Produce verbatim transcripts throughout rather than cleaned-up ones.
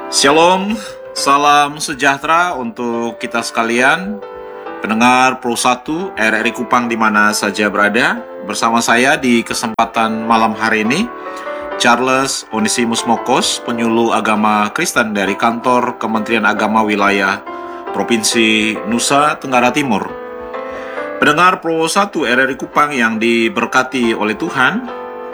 Shalom, salam sejahtera untuk kita sekalian, pendengar Pro satu R R I Kupang di mana saja berada. Bersama saya di kesempatan malam hari ini, Charles Onesimus Mokos, penyuluh agama Kristen dari kantor Kementerian Agama Wilayah Provinsi Nusa Tenggara Timur. Pendengar Pro satu R R I Kupang yang diberkati oleh Tuhan,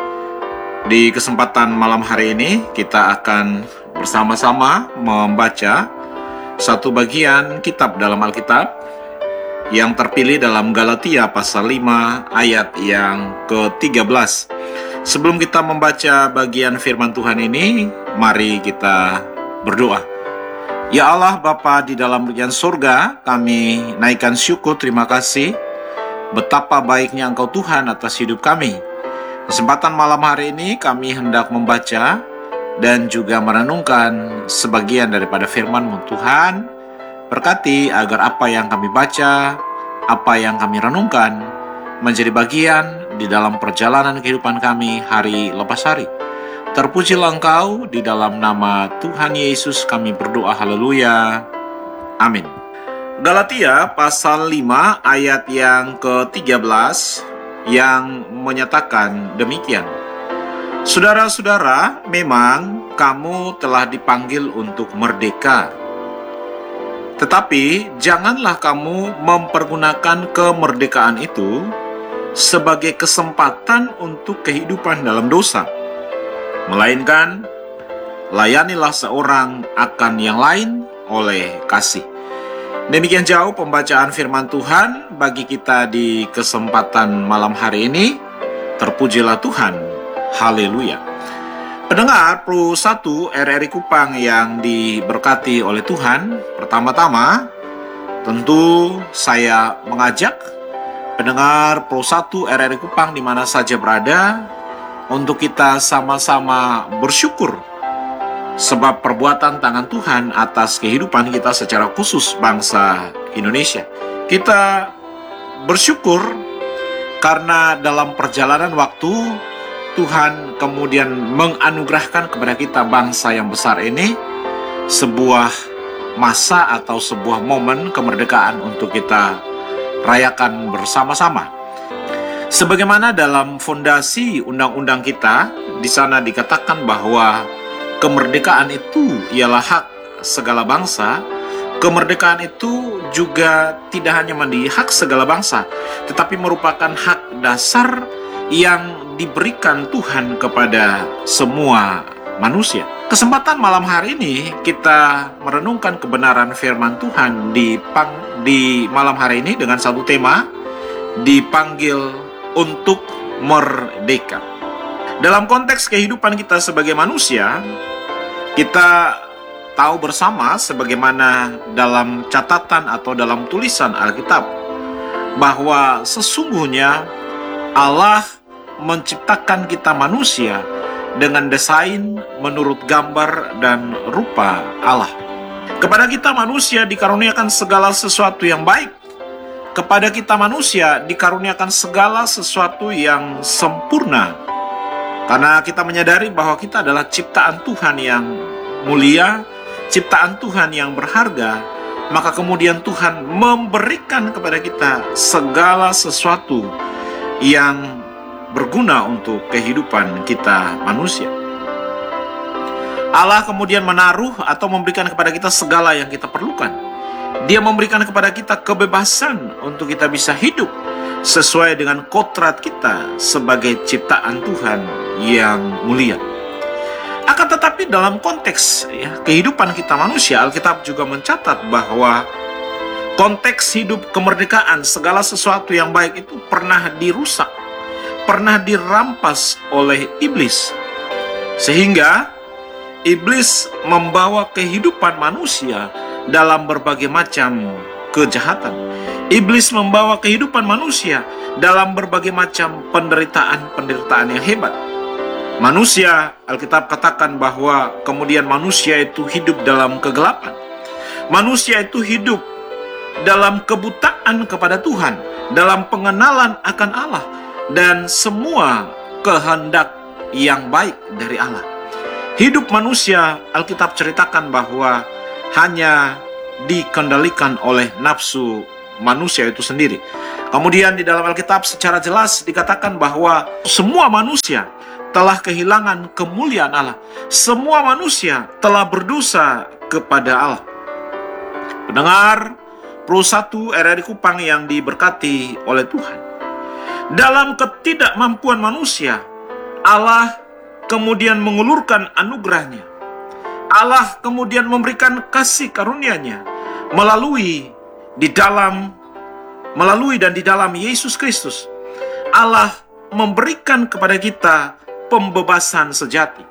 di kesempatan malam hari ini kita akan bersama-sama membaca satu bagian kitab dalam Alkitab yang terpilih dalam Galatia pasal lima ayat yang ke tiga belas. Sebelum kita membaca bagian firman Tuhan ini, mari kita berdoa. Ya Allah Bapa di dalam kerajaan surga, kami naikkan syukur terima kasih betapa baiknya Engkau Tuhan atas hidup kami. Kesempatan malam hari ini kami hendak membaca dan juga merenungkan sebagian daripada firman-Mu. Tuhan, berkati agar apa yang kami baca, apa yang kami renungkan, menjadi bagian di dalam perjalanan kehidupan kami hari lepas hari. Terpujilah Engkau, di dalam nama Tuhan Yesus kami berdoa, haleluya, amin. Galatia pasal lima ayat yang ke tiga belas yang menyatakan demikian. Saudara-saudara, memang kamu telah dipanggil untuk merdeka. Tetapi janganlah kamu mempergunakan kemerdekaan itu sebagai kesempatan untuk kehidupan dalam dosa. Melainkan, layanilah seorang akan yang lain oleh kasih. Demikian jauh pembacaan firman Tuhan bagi kita di kesempatan malam hari ini. Terpujilah Tuhan. Haleluya. Pendengar Pro satu R R I Kupang yang diberkati oleh Tuhan, pertama-tama tentu saya mengajak pendengar Pro satu R R I Kupang di mana saja berada untuk kita sama-sama bersyukur sebab perbuatan tangan Tuhan atas kehidupan kita secara khusus bangsa Indonesia. Kita bersyukur karena dalam perjalanan waktu Tuhan kemudian menganugerahkan kepada kita bangsa yang besar ini sebuah masa atau sebuah momen kemerdekaan untuk kita rayakan bersama-sama. Sebagaimana dalam fondasi undang-undang kita, di sana dikatakan bahwa kemerdekaan itu ialah hak segala bangsa. Kemerdekaan itu juga tidak hanya menjadi hak segala bangsa, tetapi merupakan hak dasar yang diberikan Tuhan kepada semua manusia. Kesempatan malam hari ini kita merenungkan kebenaran firman Tuhan di, pang, di malam hari ini dengan satu tema, dipanggil untuk merdeka. Dalam konteks kehidupan kita sebagai manusia, kita tahu bersama sebagaimana dalam catatan atau dalam tulisan Alkitab bahwa sesungguhnya Allah menciptakan kita manusia dengan desain menurut gambar dan rupa Allah. Kepada kita manusia dikaruniakan segala sesuatu yang baik. Kepada kita manusia dikaruniakan segala sesuatu yang sempurna. Karena kita menyadari bahwa kita adalah ciptaan Tuhan yang mulia, ciptaan Tuhan yang berharga, maka kemudian Tuhan memberikan kepada kita segala sesuatu yang berguna untuk kehidupan kita manusia. Allah kemudian menaruh atau memberikan kepada kita segala yang kita perlukan. Dia memberikan kepada kita kebebasan untuk kita bisa hidup sesuai dengan kodrat kita sebagai ciptaan Tuhan yang mulia. Akan tetapi dalam konteks ya, kehidupan kita manusia, Alkitab juga mencatat bahwa konteks hidup kemerdekaan segala sesuatu yang baik itu pernah dirusak, pernah dirampas oleh iblis. Sehingga iblis membawa kehidupan manusia dalam berbagai macam kejahatan. Iblis membawa kehidupan manusia dalam berbagai macam penderitaan-penderitaan yang hebat. Manusia, Alkitab katakan bahwa kemudian manusia itu hidup dalam kegelapan. Manusia itu hidup dalam kebutaan kepada Tuhan, dalam pengenalan akan Allah, dan semua kehendak yang baik dari Allah. Hidup manusia, Alkitab ceritakan bahwa hanya dikendalikan oleh nafsu manusia itu sendiri. Kemudian di dalam Alkitab secara jelas dikatakan bahwa semua manusia telah kehilangan kemuliaan Allah. Semua manusia telah berdosa kepada Allah. Pendengar Pro satu R R I Kupang yang diberkati oleh Tuhan, dalam ketidakmampuan manusia, Allah kemudian mengulurkan anugerahnya. Allah kemudian memberikan kasih karunia-Nya melalui di dalam melalui dan di dalam Yesus Kristus. Allah memberikan kepada kita pembebasan sejati.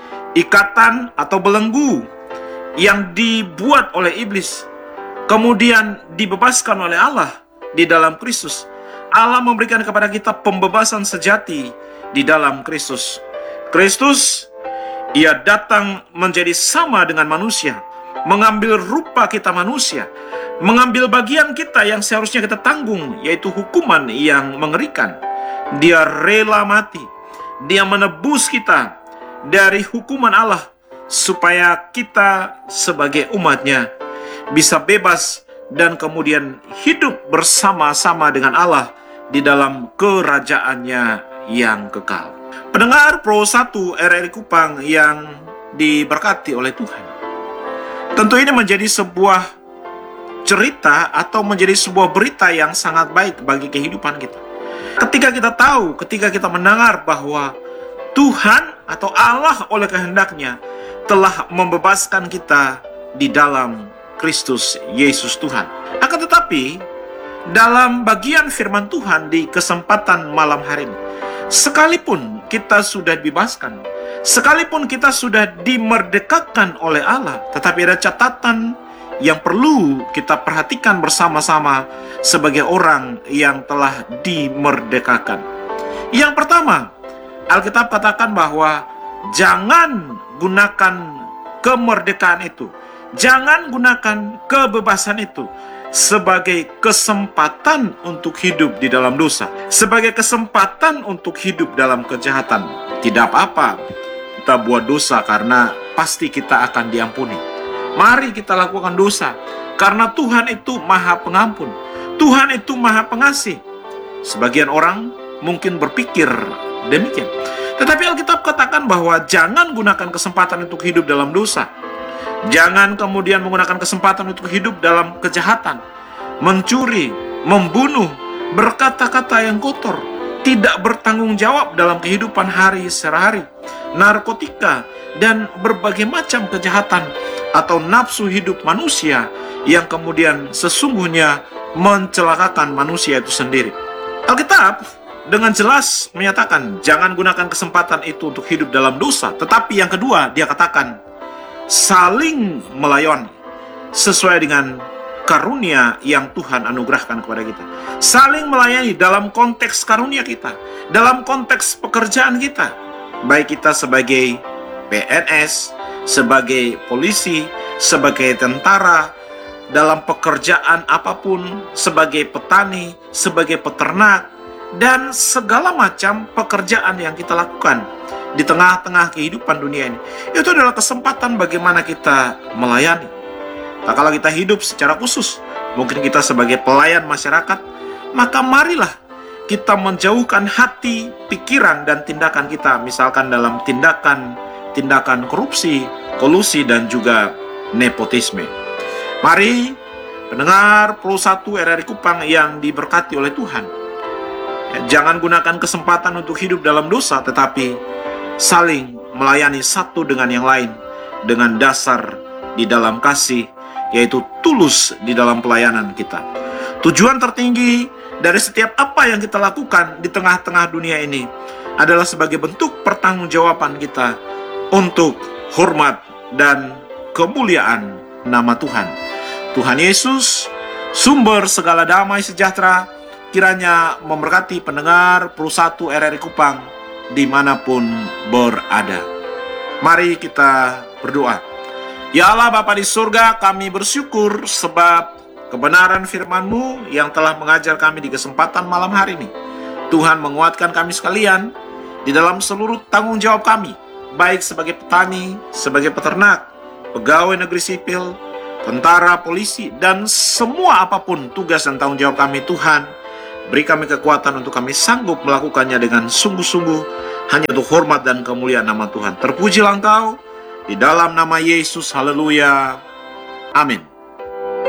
Ikatan atau belenggu yang dibuat oleh iblis kemudian dibebaskan oleh Allah di dalam Kristus. Allah memberikan kepada kita pembebasan sejati di dalam Kristus. Kristus, Ia datang menjadi sama dengan manusia, mengambil rupa kita manusia, mengambil bagian kita yang seharusnya kita tanggung, yaitu hukuman yang mengerikan. Dia rela mati. Dia menebus kita dari hukuman Allah, supaya kita sebagai umatnya bisa bebas dan kemudian hidup bersama-sama dengan Allah di dalam kerajaannya yang kekal. Pendengar Pro satu R R I Kupang yang diberkati oleh Tuhan, tentu ini menjadi sebuah cerita atau menjadi sebuah berita yang sangat baik bagi kehidupan kita. Ketika kita tahu, ketika kita mendengar bahwa Tuhan atau Allah oleh kehendaknya telah membebaskan kita di dalam Kristus Yesus Tuhan. Akan tetapi, dalam bagian firman Tuhan di kesempatan malam hari ini, sekalipun kita sudah dibebaskan, sekalipun kita sudah dimerdekakan oleh Allah, tetapi ada catatan yang perlu kita perhatikan bersama-sama sebagai orang yang telah dimerdekakan. Yang pertama, Alkitab katakan bahwa jangan gunakan kemerdekaan itu, jangan gunakan kebebasan itu sebagai kesempatan untuk hidup di dalam dosa, sebagai kesempatan untuk hidup dalam kejahatan. Tidak apa-apa kita buat dosa, karena pasti kita akan diampuni. Mari kita lakukan dosa, karena Tuhan itu Maha Pengampun, Tuhan itu Maha Pengasih. Sebagian orang mungkin berpikir demikian, tetapi Alkitab katakan bahwa jangan gunakan kesempatan untuk hidup dalam dosa. Jangan kemudian menggunakan kesempatan untuk hidup dalam kejahatan, mencuri, membunuh, berkata-kata yang kotor, tidak bertanggung jawab dalam kehidupan hari sehari, narkotika, dan berbagai macam kejahatan atau nafsu hidup manusia yang kemudian sesungguhnya mencelakakan manusia itu sendiri. Alkitab dengan jelas menyatakan jangan gunakan kesempatan itu untuk hidup dalam dosa. Tetapi yang kedua, dia katakan saling melayani sesuai dengan karunia yang Tuhan anugerahkan kepada kita. Saling melayani dalam konteks karunia kita, dalam konteks pekerjaan kita, baik kita sebagai P N S, sebagai polisi, sebagai tentara, dalam pekerjaan apapun, sebagai petani, sebagai peternak, dan segala macam pekerjaan yang kita lakukan di tengah-tengah kehidupan dunia ini. Itu adalah kesempatan bagaimana kita melayani. Tak kala kita hidup secara khusus, mungkin kita sebagai pelayan masyarakat, maka marilah kita menjauhkan hati, pikiran, dan tindakan kita, misalkan dalam tindakan-tindakan korupsi, kolusi, dan juga nepotisme. Mari, pendengar Pro satu R R I Kupang yang diberkati oleh Tuhan, jangan gunakan kesempatan untuk hidup dalam dosa, tetapi saling melayani satu dengan yang lain dengan dasar di dalam kasih, yaitu tulus di dalam pelayanan kita. Tujuan tertinggi dari setiap apa yang kita lakukan di tengah-tengah dunia ini adalah sebagai bentuk pertanggungjawaban kita untuk hormat dan kemuliaan nama Tuhan. Tuhan Yesus, sumber segala damai sejahtera, kiranya memberkati pendengar Pro satu R R I Kupang dimanapun berada. Mari kita berdoa. Ya Allah Bapa di surga, kami bersyukur sebab kebenaran firman-Mu yang telah mengajar kami di kesempatan malam hari ini. Tuhan menguatkan kami sekalian di dalam seluruh tanggung jawab kami, baik sebagai petani, sebagai peternak, pegawai negeri sipil, tentara, polisi, dan semua apapun tugas dan tanggung jawab kami. Tuhan, beri kami kekuatan untuk kami sanggup melakukannya dengan sungguh-sungguh, hanya untuk hormat dan kemuliaan nama Tuhan. Terpujilah Engkau, di dalam nama Yesus, haleluya, amin.